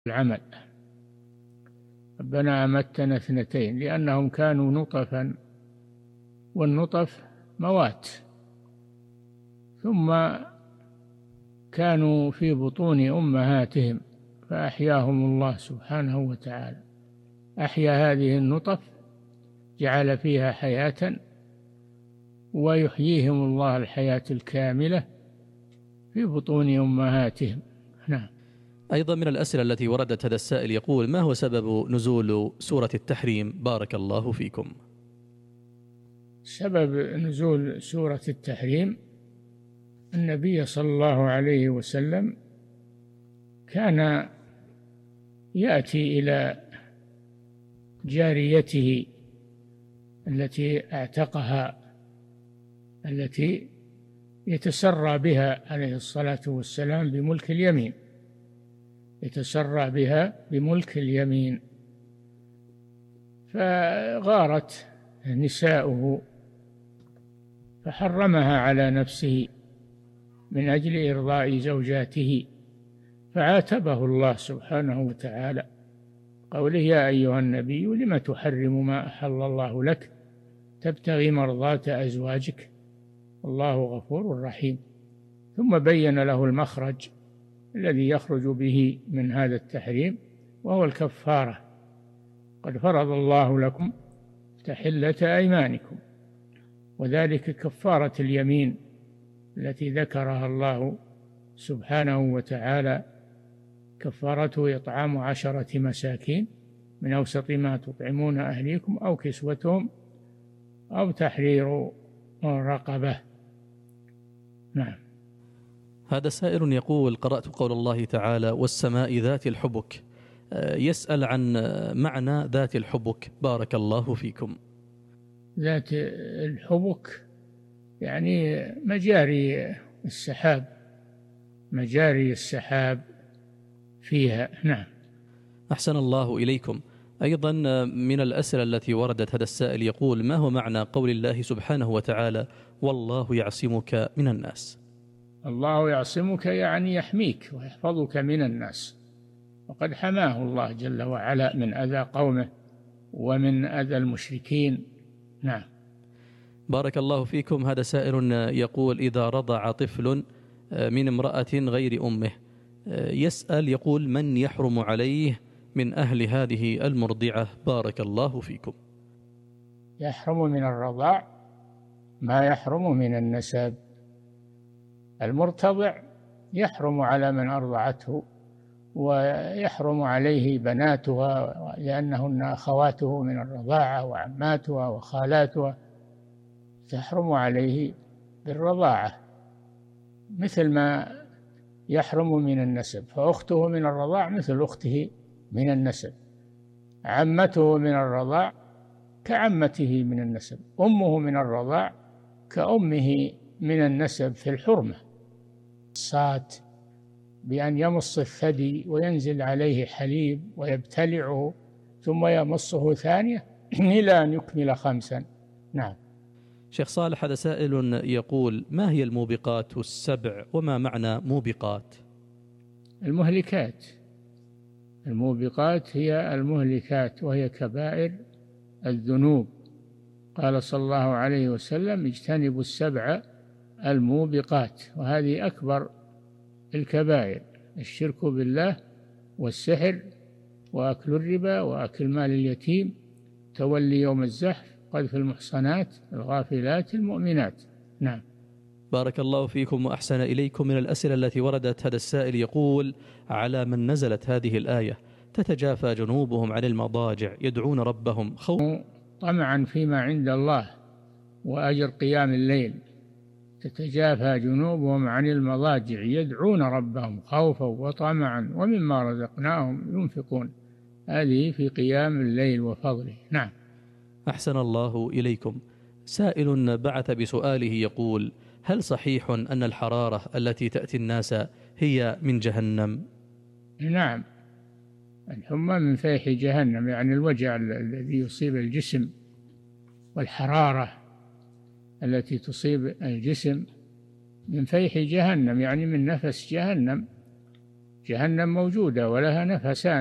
العمل. ربنا أمتنا اثنتين لأنهم كانوا نطفا، والنطف موات، ثم كانوا في بطون أمهاتهم فأحياهم الله سبحانه وتعالى، أحيا هذه النطف، جعل فيها حياة، ويحييهم الله الحياة الكاملة في بطون أمهاتهم. نعم. أيضا من الأسئلة التي وردت هذا السائل يقول: ما هو سبب نزول سورة التحريم؟ بارك الله فيكم. سبب نزول سورة التحريم النبي صلى الله عليه وسلم كان يأتي إلى جاريته التي اعتقها، التي يتسرى بها عليه الصلاة والسلام بملك اليمين، يتسرى بها بملك اليمين، فغارت نساؤه فحرمها على نفسه من أجل إرضاء زوجاته، فعاتبه الله سبحانه وتعالى قوله: يا أيها النبي لم تحرم ما أحل الله لك تبتغي مرضات أزواجك والله غفور رحيم. ثم بين له المخرج الذي يخرج به من هذا التحريم، وهو الكفارة: قد فرض الله لكم تحلة أيمانكم، وذلك كفارة اليمين التي ذكرها الله سبحانه وتعالى، كفارته إطعام 10 مساكين من أوسط ما تطعمون أهليكم أو كسوتهم أو تحرير رقبة. نعم. هذا سائل يقول: قرأت قول الله تعالى: والسماء ذات الحبك. يسأل عن معنى ذات الحبك. بارك الله فيكم. ذات الحبك يعني مجاري السحاب، مجاري السحاب فيها. نعم. أحسن الله إليكم. أيضا من الأسئلة التي وردت هذا السائل يقول: ما هو معنى قول الله سبحانه وتعالى: والله يعصمك من الناس؟ الله يعصمك يعني يحميك ويحفظك من الناس، وقد حماه الله جل وعلا من أذى قومه ومن أذى المشركين. نعم. بارك الله فيكم. هذا سائل يقول: إذا رضع طفل من امرأة غير أمه، يسأل يقول: من يحرم عليه من أهل هذه المرضعة؟ بارك الله فيكم. يحرم من الرضاع ما يحرم من النسب. المرتضع يحرم على من أرضعته، ويحرم عليه بناتها لأنهن أخواته من الرضاعة وعماتها وخالاتها، تحرم عليه بالرضاعة مثل ما يحرم من النسب، فأخته من الرضاع مثل أخته من النسب، عمته من الرضاع كعمته من النسب، أمه من الرضاع كأمه من النسب في الحرمة. الصات بأن يمص الثدي وينزل عليه حليب ويبتلعه ثم يمصه ثانية إلى أن يكمل 5. نعم. شيخ صالح، هذا سائل يقول: ما هي الموبقات السبع، وما معنى موبقات؟ المهلكات. الموبقات هي المهلكات، وهي كبائر الذنوب. قال صلى الله عليه وسلم: اجتنبوا السبع الموبقات، وهذه أكبر الكبائر: الشرك بالله، والسحر، وأكل الربا، وأكل مال اليتيم، تولي يوم الزحف، قذف المحصنات الغافلات المؤمنات. نعم. بارك الله فيكم وأحسن إليكم. من الأسئلة التي وردت هذا السائل يقول: على من نزلت هذه الآية: تتجافى جنوبهم عن المضاجع يدعون ربهم خوفا طمعا فيما عند الله وأجر قيام الليل، تتجافى جنوبهم عن المضاجع يدعون ربهم خوفا وطمعا ومما رزقناهم ينفقون، هذه في قيام الليل وفضله. نعم. أحسن الله إليكم. سائل بعث بسؤاله يقول: هل صحيح أن الحرارة التي تأتي الناس هي من جهنم؟ نعم، الحمى من فيح جهنم، يعني الوجع الذي يصيب الجسم، والحرارة التي تصيب الجسم من فيح جهنم، يعني من نفس جهنم. جهنم موجودة ولها نفسان.